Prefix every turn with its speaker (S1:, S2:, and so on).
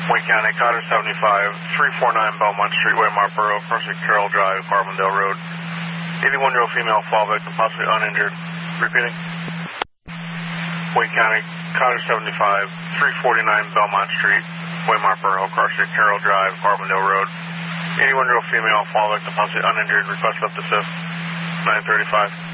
S1: Wayne County, Cotter 75, 349 Belmont Street, Waymar Borough, Percy Carroll Drive, Carbondale Road. 81-year-old female fall victim, possibly uninjured. Repeating. Wayne County, Cotter 75, 349 Belmont Street, Waymar Borough, Percy Carroll Drive, Carbondale Road. 81-year-old female fall victim, possibly uninjured. Request up to assist. 935.